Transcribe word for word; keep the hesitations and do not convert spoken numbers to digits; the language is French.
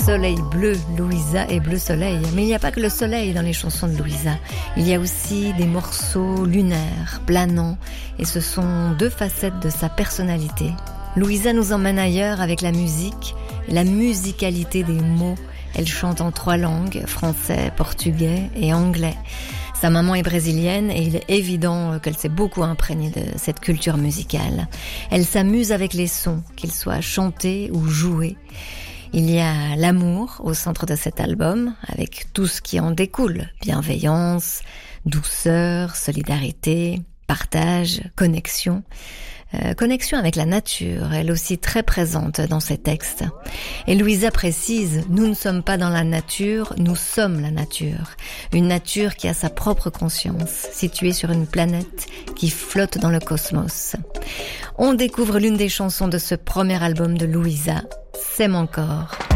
soleil bleu, Louisa et bleu soleil. Mais il n'y a pas que le soleil dans les chansons de Louisa. Il y a aussi des morceaux lunaires, planants, et ce sont deux facettes de sa personnalité. Louisa nous emmène ailleurs avec la musique, la musicalité des mots. Elle chante en trois langues, français, portugais et anglais. Sa maman est brésilienne et il est évident qu'elle s'est beaucoup imprégnée de cette culture musicale. Elle s'amuse avec les sons, qu'ils soient chantés ou joués. Il y a l'amour au centre de cet album, avec tout ce qui en découle. Bienveillance, douceur, solidarité, partage, connexion. Euh, connexion avec la nature, elle aussi très présente dans ses textes. Et Louisa précise, nous ne sommes pas dans la nature, nous sommes la nature. Une nature qui a sa propre conscience, située sur une planète qui flotte dans le cosmos. On découvre l'une des chansons de ce premier album de Louisa, S'aime encore.